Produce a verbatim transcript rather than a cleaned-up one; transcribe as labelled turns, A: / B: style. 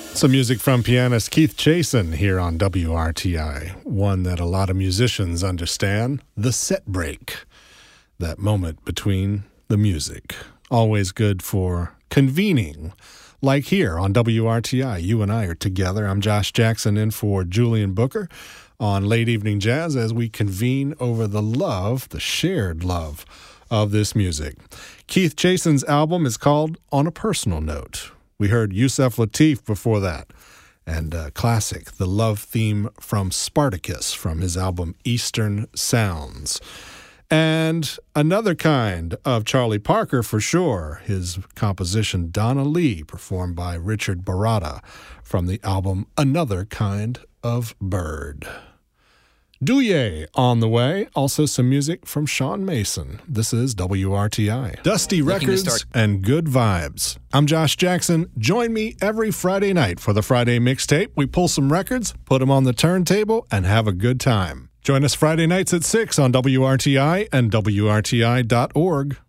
A: Some music from pianist Keith Chasen here on W R T I, one that a lot of musicians understand, the set break, that moment between the music. Always good for convening, like here on W R T I. You and I are together. I'm Josh Jackson in for Julian Booker on Late Evening Jazz as we convene over the love, the shared love of this music. Keith Chasen's album is called On a Personal Note. We heard Yusef Lateef before that, and uh, classic, the love theme from Spartacus from his album Eastern Sounds. And another kind of Charlie Parker for sure, his composition Donna Lee, performed by Richard Baratta from the album Another Kind of Bird. Douye on the way. Also some music from Sean Mason. This is W R T I. Dusty Records and good vibes. I'm Josh Jackson. Join me every Friday night for the Friday mixtape. We pull some records, put them on the turntable, and have a good time. Join us Friday nights at six on W R T I and W R T I dot org.